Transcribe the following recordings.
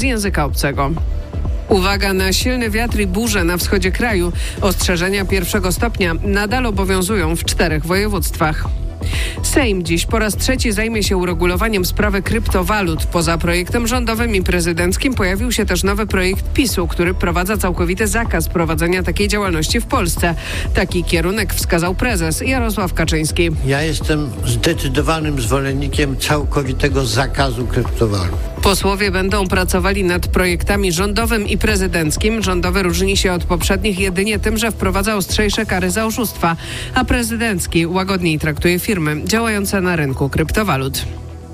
z języka obcego. Uwaga na silny wiatr i burze na wschodzie kraju. Ostrzeżenia 1 stopnia nadal obowiązują w 4 województwach. Sejm dziś po raz trzeci zajmie się uregulowaniem sprawy kryptowalut. Poza projektem rządowym i prezydenckim pojawił się też nowy projekt PiS-u, który wprowadza całkowity zakaz prowadzenia takiej działalności w Polsce. Taki kierunek wskazał prezes Jarosław Kaczyński. Ja jestem zdecydowanym zwolennikiem całkowitego zakazu kryptowalut. Posłowie będą pracowali nad projektami rządowym i prezydenckim. Rządowy różni się od poprzednich jedynie tym, że wprowadza ostrzejsze kary za oszustwa, a prezydencki łagodniej traktuje firmy działające na rynku kryptowalut.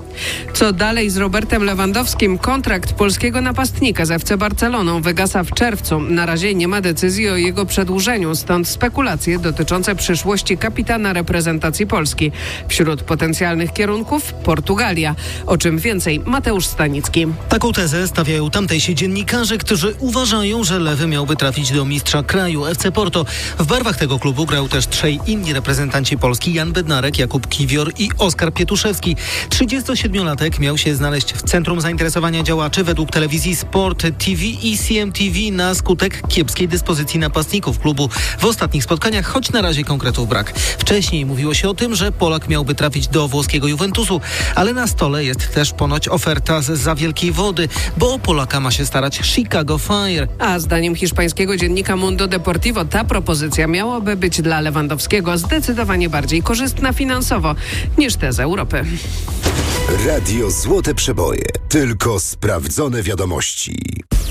Co dalej z Robertem Lewandowskim? Kontrakt polskiego napastnika z FC Barceloną wygasa w czerwcu. Na razie nie ma decyzji o jego przedłużeniu, stąd spekulacje dotyczące przyszłości kapitana reprezentacji Polski. Wśród potencjalnych kierunków Portugalia. O czym więcej Mateusz Stanicki. Taką tezę stawiają tamtejsi dziennikarze, którzy uważają, że Lewy miałby trafić do mistrza kraju FC Porto. W barwach tego klubu grał też 3 inni reprezentanci Polski: Jan Bednarek, Jakub Kiwior i Oskar Pietuszewski. 37-latek miał się znaleźć w centrum zainteresowania działaczy według telewizji Sport TV i CMTV na skutek kiepskiej dyspozycji napastników klubu w ostatnich spotkaniach, choć na razie konkretów brak. Wcześniej mówiło się o tym, że Polak miałby trafić do włoskiego Juventusu, ale na stole jest też ponoć oferta zza wielkiej wody, bo o Polaka ma się starać Chicago Fire. A zdaniem hiszpańskiego dziennika Mundo Deportivo ta propozycja miałaby być dla Lewandowskiego zdecydowanie bardziej korzystna finansowo niż te z Europy. Radio Złote Przeboje. Tylko sprawdzone wiadomości.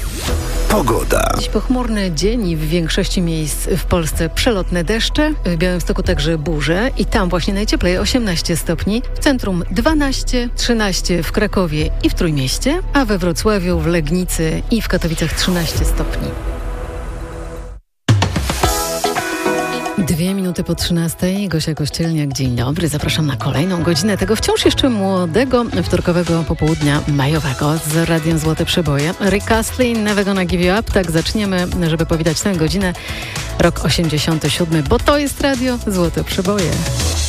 Pogoda. Dziś pochmurny dzień i w większości miejsc w Polsce przelotne deszcze, w Białymstoku także burze i tam właśnie najcieplej 18 stopni, w centrum 12, 13 w Krakowie i w Trójmieście, a we Wrocławiu, w Legnicy i w Katowicach 13 stopni. 2 minuty po 13. Gosia Kościelniak, dzień dobry. Zapraszam na kolejną godzinę tego wciąż jeszcze młodego wtorkowego popołudnia majowego z Radiem Złote Przeboje. Rick Astley, Never Gonna Give You Up. Tak zaczniemy, żeby powitać tę godzinę. Rok 87, bo to jest Radio Złote Przeboje.